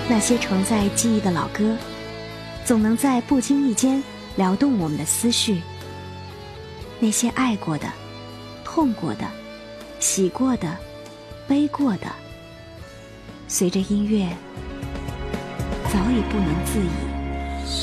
那些承载记忆的老歌，总能在不经意间撩动我们的思绪。那些爱过的、痛过的、喜过的、悲过的，随着音乐早已不能自已。